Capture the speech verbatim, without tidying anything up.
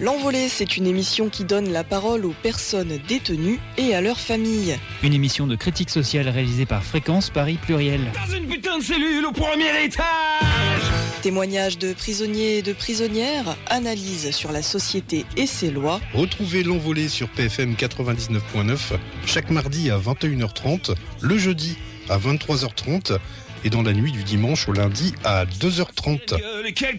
L'Envolée, c'est une émission qui donne la parole aux personnes détenues et à leurs familles. Une émission de critique sociale réalisée par Fréquence Paris Pluriel. Dans une putain de cellule au premier étage. Témoignages de prisonniers et de prisonnières, analyse sur la société et ses lois. Retrouvez L'Envolée sur P F M quatre-vingt-dix-neuf point neuf chaque mardi à vingt et une heures trente, le jeudi à vingt-trois heures trente et dans la nuit du dimanche au lundi à deux heures trente.